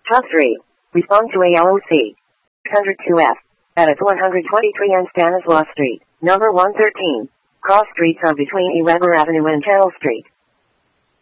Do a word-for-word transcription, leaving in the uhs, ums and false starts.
Top three. Respond to A L O C. six oh two F. Edit one twenty-three and Stanislaus Street. Number one thirteen. Cross streets are between E. Weber Avenue and Channel Street.